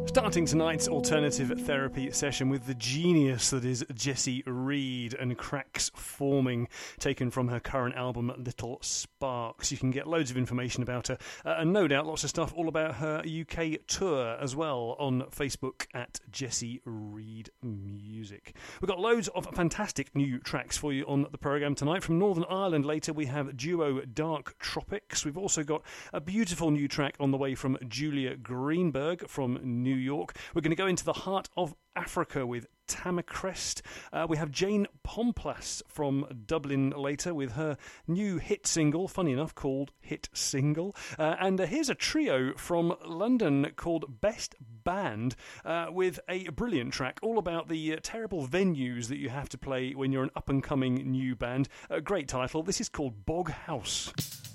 Starting tonight's alternative therapy session with the genius that is Jessie Reed and Cracks Forming, taken from her current album Little Sparks. You can get loads of information about her and no doubt lots of stuff all about her UK tour as well on Facebook at Jessie Reed Music. We've got loads of fantastic new tracks for you on the programme tonight. From Northern Ireland later we have duo Dark Tropics. We've also got a beautiful new track on the way from Julia Greenberg from New York. We're going to go into the heart of Africa with Tamacrest. We have Jane Pomplass from Dublin later with her new hit single, funny enough, called Hit Single. And here's a trio from London called Best Band with a brilliant track all about the terrible venues that you have to play when you're an up-and-coming new band. A great title. This is called Bog House.